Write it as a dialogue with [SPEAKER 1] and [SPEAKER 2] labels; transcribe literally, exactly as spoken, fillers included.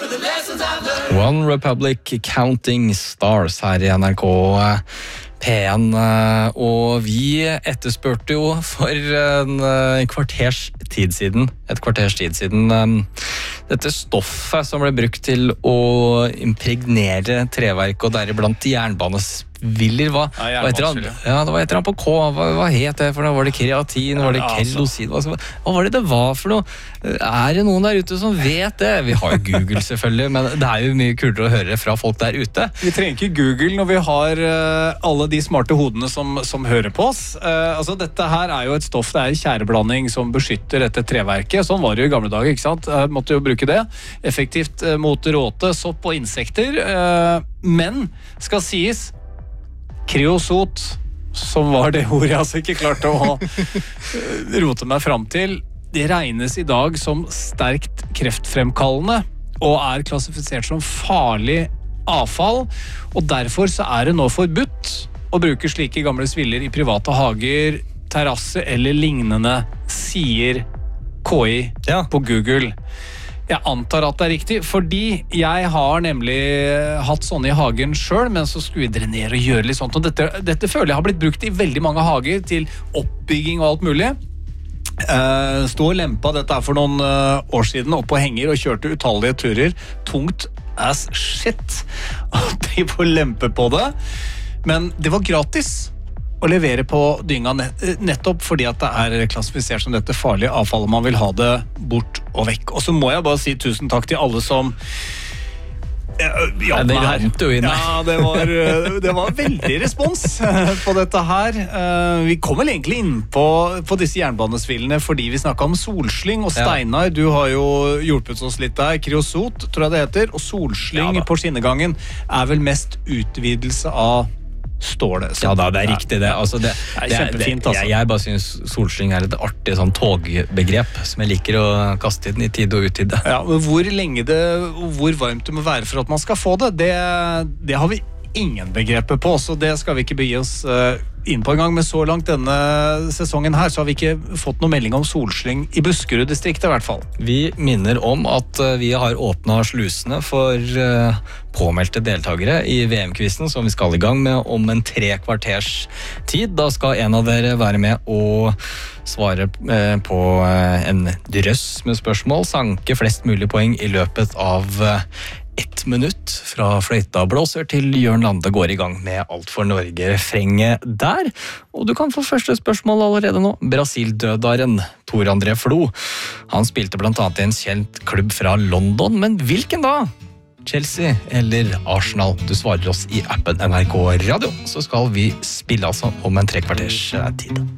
[SPEAKER 1] One Republic Counting Stars her i N R K P en, og vi etterspurte jo for en kvarters tid siden, et kvarters tid siden, dette stoffet som ble brukt til å impregnere treverk og deriblant jernbanesviller. Hva,
[SPEAKER 2] ja,
[SPEAKER 1] hva heter han? Ja, det var etter han på K. Hva, hva het det? For da var det kreatin, var det kellosid? Hva, hva var det det var for noe? Er det noen der ute som vet det? Vi har jo Google selvfølgelig, men det er jo mye kulere å høre fra folk der ute.
[SPEAKER 2] Vi trenger ikke Google når vi har uh, alle de smarte hodene som, som hører på oss. Uh, altså, dette her er jo et stoff, det er en tjæreblanding som beskytter dette treverket. Sånn var det jo i gamle dager, ikke sant? Jeg måtte jo bruke det. Effektivt uh, mot råte, sopp og insekter. Uh, men skal sies, kreosot, som var det ordet jeg altså ikke klarte å rote meg fram til, det regnes i dag som sterkt kreftfremkallende og er klassifisert som farlig avfall, og derfor så er det nå forbudt å bruke slike gamle sviller i private hager, terrasse eller lignende, sier K I
[SPEAKER 1] ja.
[SPEAKER 2] På Google. Jeg antar at det er riktig, fordi jeg har nemlig hatt sånne i hagen selv, men så skulle vi drenere og gjøre litt sånt, og dette, dette føler jeg har blitt brukt i veldig mange hager til oppbygging og alt mulig. Uh, stå og lempa dette er for noen uh, år siden opp på henger og kjørte utallige turer tungt as shit og drive og lempe på det, men det var gratis å levere på dynga nettopp fordi at det er klassifisert som dette farlige avfallet. Man vil ha det bort og vekk, og så må jeg bare si tusen takk til alle som Ja,
[SPEAKER 1] det rant jo inn.
[SPEAKER 2] Ja, det var, det var veldig respons på dette her. Vi kom vel egentlig inn på, på disse jernbanesvillene fordi vi snakket om solslyng, og Steinar, ja. Du har jo hjulpet oss litt der. Kreosot, tror jeg det heter, og solslyng ja, på skinnegangen er vel mest utvidelse av stålet.
[SPEAKER 1] Ja da, det er riktig det. Altså, det,
[SPEAKER 2] det er kjempefint, altså.
[SPEAKER 1] Jeg, jeg bare synes solslyng er et artig sånn togbegrep som jeg liker å kaste inn i tid og utide.
[SPEAKER 2] Ja, men hvor lenge det, hvor varmt det må være for at man skal få det, det, det har vi ingen begrepet på, så det skal vi ikke begi oss uh, inn på en gang, men så langt denne sesongen her, så har vi ikke fått noen melding om solslyng i Buskerud-distriktet i hvert fall.
[SPEAKER 1] Vi minner om at uh, vi har åpnet slusene for uh, påmeldte deltakere i V M-kvisten som vi skal i gang med om en tre kvarters tid. Da skal en av dere være med og svare uh, på uh, en drøss med spørsmål, sanke flest mulig poeng i løpet av uh, ett minutt fra fløyta blåser til Jørn Lande går i gang med Alt for Norge-refrenget der. Og du kan få første spørsmål allerede nå. Brasil-dødaren Tor André Flo. Han spilte blant annet i en kjent klubb fra London, men hvilken da? Chelsea eller Arsenal? Du svarer oss i appen N R K Radio, så skal vi spille altså om en tre kvarters tid.